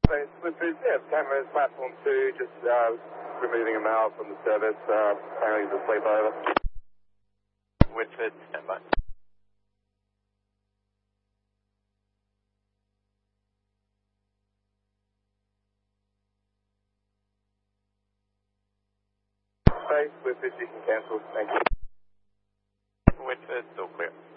Whitford, yes, cameras, platform 2, just removing a male from the service, apparently he's asleep over. Whitford, stand by. Space, Whitford, you can cancel, thank you. Whitford, all clear.